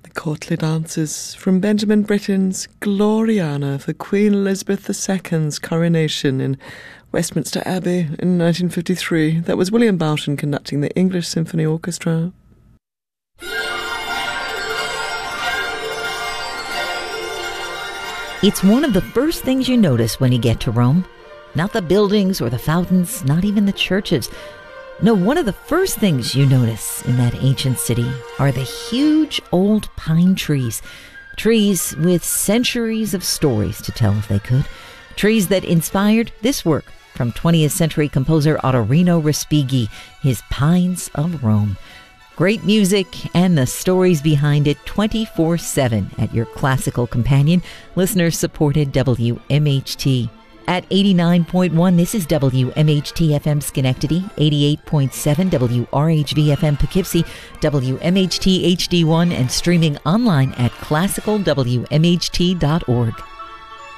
Courtly dances from Benjamin Britten's Gloriana for Queen Elizabeth II's coronation in Westminster Abbey in 1953. That was William Boughton conducting the English Symphony Orchestra. It's one of the first things you notice when you get to Rome. Not the buildings or the fountains, not even the churches. No, one of the first things you notice in that ancient city are the huge old pine trees. Trees with centuries of stories to tell if they could. Trees that inspired this work from 20th century composer Ottorino Respighi, his Pines of Rome. Great music and the stories behind it 24/7 at your classical companion, listener-supported WMHT. At 89.1, this is WMHT-FM Schenectady, 88.7 WRHV-FM Poughkeepsie, WMHT HD1, and streaming online at classicalwmht.org.